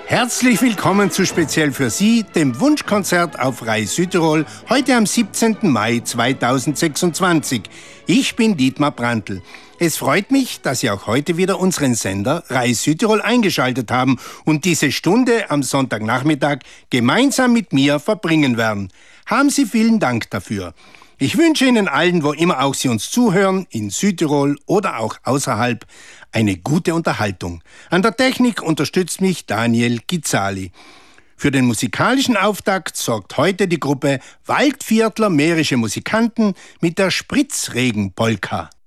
Herzlich willkommen zu Speziell für Sie, dem Wunschkonzert auf Rai Südtirol, heute am 17. Mai 2026. Ich bin Dietmar Brandl. Es freut mich, dass Sie auch heute wieder unseren Sender Rai Südtirol eingeschaltet haben und diese Stunde am Sonntagnachmittag gemeinsam mit mir verbringen werden. Haben Sie vielen Dank dafür. Ich wünsche Ihnen allen, wo immer auch Sie uns zuhören, in Südtirol oder auch außerhalb, eine gute Unterhaltung. An der Technik unterstützt mich Daniel Gizzali. Für den musikalischen Auftakt sorgt heute die Gruppe Waldviertler Mährische Musikanten mit der Spritzregen-Polka.